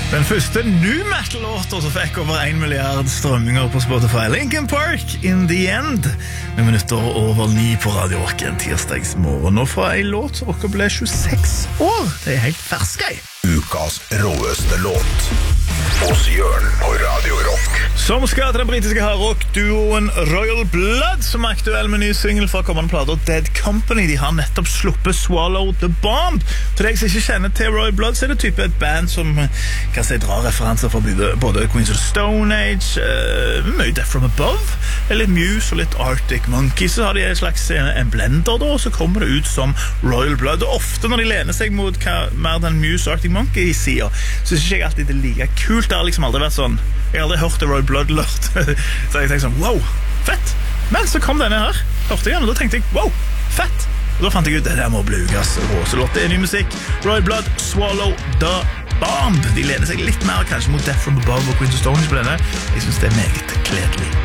Den første new metal-låter som fikk over 1 milliard strømminger på Spotify. Linkin Park, In The End, med minutter over 9 på Radio Rock en tirsdagsmorgen. Og fra en låt som dere ble 26 år. Det helt ferske. Ukas råeste låt hos Jørn på Radio Rock. Som skal til den britiske hardrock-duoen Royal Blood, som er aktuell med ny single fra kommende plater Dead Company. De har nettopp sluppet Swallow the Bomb. Til deg som ikke kjenner til Royal Blood, så er det type et band som kan si drar referanser fra både Queens of the Stone Age, mye Death from Above, litt Muse og litt Arctic Monkeys. Så har de en slags en blender da, og så kommer det ut som Royal Blood. Og ofte når de lener seg mot mer den Muse og Arctic Monkey-siden, så synes jeg alltid det er like kult. Det har liksom aldri vært sånn. Jeg har aldri hørt det Royal Blood-låt. Så jeg tenkte sånn, wow, fett. Men så kom denne her, hørte jeg den, og da tenkte jeg, wow, fett. Og da fant jeg ut, det der må bli ukas råselåt. Det er ny musikk. Royal Blood, Swallow the Bomb. De lener seg litt mer kanskje mot Death from Above og Queens of Stone Age på denne. Jeg synes det er meget kledelig.